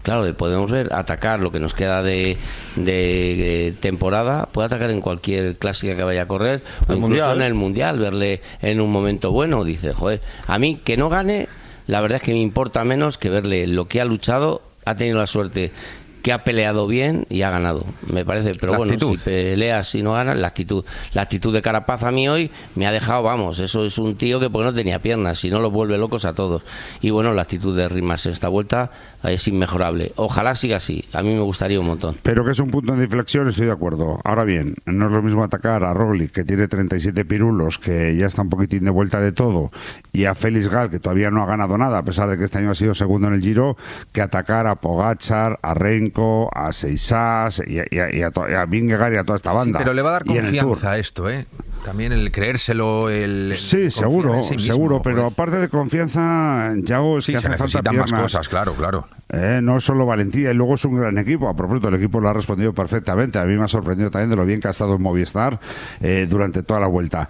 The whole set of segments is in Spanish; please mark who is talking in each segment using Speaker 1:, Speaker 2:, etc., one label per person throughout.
Speaker 1: claro, podemos ver atacar lo que nos queda de temporada, puede atacar en cualquier clásica que vaya a correr, o incluso en el Mundial, verle en un momento bueno. Dice, joder, a mí que no gane, la verdad es que me importa menos que verle lo que ha luchado, ha tenido la suerte que ha peleado bien y ha ganado, me parece. Pero bueno, si peleas y no ganas, la actitud de Carapaz a mí hoy me ha dejado, vamos, eso es un tío que porque no tenía piernas, si no los vuelve locos a todos. Y bueno, la actitud de Rimas en esta vuelta es inmejorable, ojalá siga así, a mí me gustaría un montón.
Speaker 2: Pero que es un punto de inflexión, estoy de acuerdo. Ahora bien, no es lo mismo atacar a Roglic, que tiene 37 pirulos, que ya está un poquitín de vuelta de todo, y a Félix Gal, que todavía no ha ganado nada, a pesar de que este año ha sido segundo en el Giro, que atacar a Pogačar, a Renko, a Seixas y a Vingegaard y a toda esta banda.
Speaker 3: Sí, pero le va a dar confianza a esto, ¿eh? También el creérselo,
Speaker 2: sí, seguro, sí seguro, pero aparte de confianza, Yago, es que hace falta piernas.
Speaker 3: Más cosas, claro.
Speaker 2: No es solo valentía, y luego es un gran equipo. A propósito, el equipo lo ha respondido perfectamente. A mí me ha sorprendido también de lo bien que ha estado en Movistar durante toda la vuelta.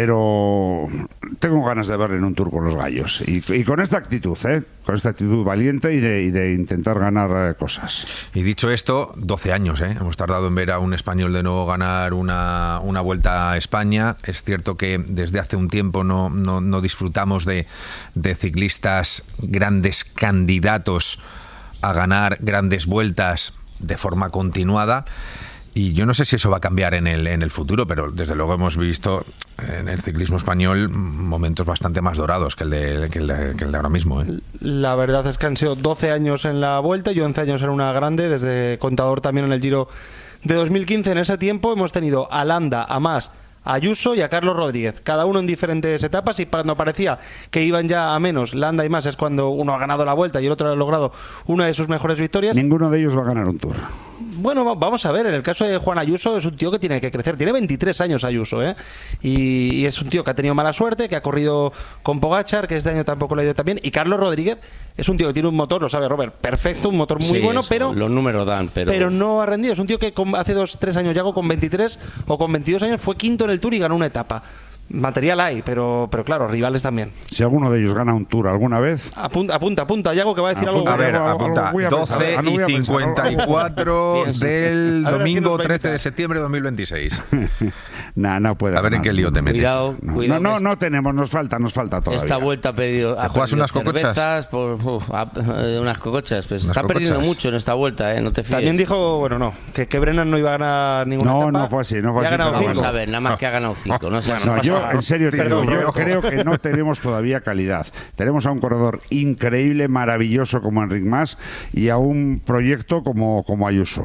Speaker 2: Pero tengo ganas de verle en un Tour con los gallos. Y con esta actitud, con esta actitud valiente y de intentar ganar cosas.
Speaker 3: Y dicho esto, 12 años, hemos tardado en ver a un español de nuevo ganar una vuelta a España. Es cierto que desde hace un tiempo no disfrutamos de ciclistas grandes candidatos a ganar grandes vueltas de forma continuada, y yo no sé si eso va a cambiar en el futuro, pero desde luego hemos visto en el ciclismo español momentos bastante más dorados que el de ahora mismo.
Speaker 4: La verdad es que han sido 12 años en la Vuelta y 11 años en una grande, desde Contador también en el Giro de 2015. En ese tiempo hemos tenido a Landa, a Mas, a Ayuso y a Carlos Rodríguez, cada uno en diferentes etapas, y cuando parecía que iban ya a menos, Landa y Mas, es cuando uno ha ganado la Vuelta y el otro ha logrado una de sus mejores victorias.
Speaker 2: Ninguno de ellos va a ganar un Tour.
Speaker 4: Bueno, vamos a ver, en el caso de Juan Ayuso es un tío que tiene que crecer, tiene 23 años Ayuso, y es un tío que ha tenido mala suerte, que ha corrido con Pogačar, que este año tampoco le ha ido tan bien, y Carlos Rodríguez es un tío que tiene un motor, lo sabe Robert, perfecto, un motor muy bueno, pero
Speaker 1: los números dan,
Speaker 4: pero no ha rendido. Es un tío que hace 2-3 años, Yago, con 23 o con 22 años fue quinto en el Tour y ganó una etapa. Material hay, pero claro, rivales también.
Speaker 2: Si alguno de ellos gana un Tour alguna vez...
Speaker 4: Apunta, Yago, que va a decir algo.
Speaker 3: A ver, apunta. 12 y 54 del domingo 13 de septiembre de 2026.
Speaker 2: No puede.
Speaker 3: A ver en qué lío te metes.
Speaker 1: Cuidado.
Speaker 2: No tenemos, nos falta todavía.
Speaker 1: Esta vuelta ha perdido.
Speaker 3: ¿Te juegas unas cocochas?
Speaker 1: Unas cocochas. Pues está perdiendo mucho en esta vuelta, no te fíes.
Speaker 4: También dijo, que Brennan no iba a ganar ninguna etapa.
Speaker 2: No fue así.
Speaker 1: Vamos a ver, nada más que ha ganado 5.
Speaker 2: Yo, en serio, yo creo que no tenemos todavía calidad. Tenemos a un corredor increíble, maravilloso como Enric Mas, y a un proyecto como Ayuso.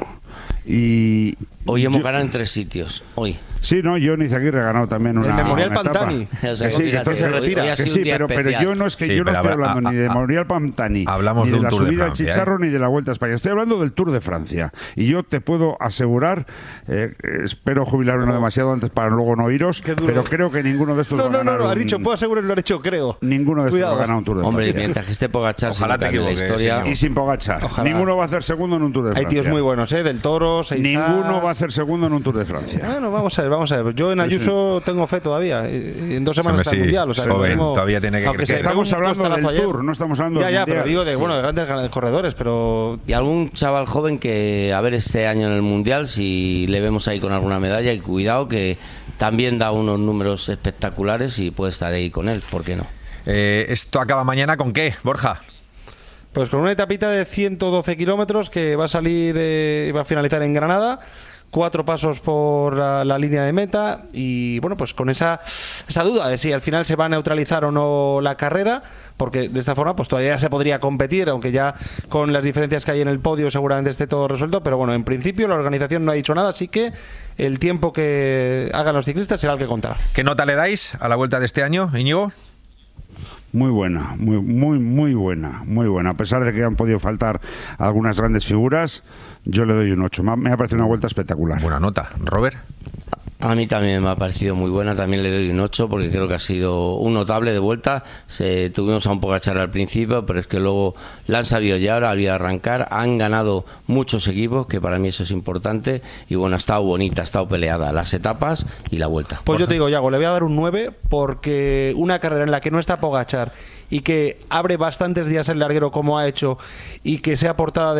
Speaker 2: Y
Speaker 1: hoy hemos ganado en 3 sitios. Hoy.
Speaker 2: Sí, Johnny Izaguirre ha ganado también una
Speaker 4: Memorial
Speaker 2: una
Speaker 4: Pantani.
Speaker 1: O sea,
Speaker 2: que entonces se retira. Que sí, pero yo no estoy hablando ni de Memorial Pantani,
Speaker 3: hablamos
Speaker 2: ni
Speaker 3: de
Speaker 2: de la
Speaker 3: Tour
Speaker 2: subida
Speaker 3: de
Speaker 2: al
Speaker 3: Francia,
Speaker 2: Chicharro, ni de la Vuelta a España. Estoy hablando del Tour de Francia. Y yo te puedo asegurar, espero jubilarme no demasiado antes para luego no iros, pero creo que ninguno de estos va a ganar.
Speaker 4: No, has dicho, puedo asegurar, lo has dicho, creo.
Speaker 2: Ninguno de estos va a ganar un Tour de Francia.
Speaker 1: Hombre, mientras que esté Pogačar,
Speaker 3: ojalá te equivoques,
Speaker 1: la historia.
Speaker 2: Y sin Pogačar.
Speaker 4: Ojalá.
Speaker 2: Ninguno va a hacer segundo en un Tour de Francia.
Speaker 4: Hay tíos muy buenos, del Toro, Seixas.
Speaker 2: Ninguno va a hacer segundo en un Tour de Francia.
Speaker 4: Bueno, vamos a ver. Yo en Ayuso tengo fe todavía. En 2 semanas está el Mundial. O sea,
Speaker 3: joven, todavía tiene que crecer.
Speaker 2: Estamos hablando del Tour, no estamos hablando del Mundial.
Speaker 4: Pero digo de grandes corredores, pero...
Speaker 1: Y algún chaval joven que, a ver este año en el Mundial, si le vemos ahí con alguna medalla, y cuidado que también da unos números espectaculares y puede estar ahí con él, ¿por qué no?
Speaker 3: ¿Esto acaba mañana con qué, Borja?
Speaker 4: Pues con una etapita de 112 kilómetros que va a salir y va a finalizar en Granada. 4 pasos por la línea de meta y bueno, pues con esa duda de si al final se va a neutralizar o no la carrera, porque de esta forma pues todavía se podría competir, aunque ya con las diferencias que hay en el podio seguramente esté todo resuelto, pero bueno, en principio la organización no ha dicho nada, así que el tiempo que hagan los ciclistas será el que contará.
Speaker 3: ¿Qué nota le dais a la Vuelta de este año, Íñigo?
Speaker 2: Muy buena, muy buena. A pesar de que han podido faltar algunas grandes figuras, yo le doy un 8. Me ha parecido una vuelta espectacular.
Speaker 3: Buena nota. ¿Robert?
Speaker 1: A mí también me ha parecido muy buena, también le doy un 8 porque creo que ha sido un notable de vuelta. Tuvimos a un Pogačar al principio, pero es que luego la han sabido llevar, había arrancar, han ganado muchos equipos, que para mí eso es importante, y bueno, ha estado bonita, ha estado peleada las etapas y la vuelta.
Speaker 4: Pues yo te digo, Yago, le voy a dar un 9 porque una carrera en la que no está Pogačar y que abre bastantes días el larguero como ha hecho y que sea portada de